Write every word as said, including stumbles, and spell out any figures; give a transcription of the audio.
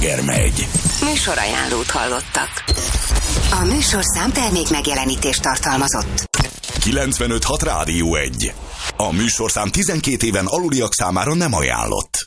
sláger megy. Műsorajánlót hallottak. A műsorszám termék megjelenítést tartalmazott. kilencvenöt hat Rádió egy. A műsorszám tizenkét éven aluliak számára nem ajánlott.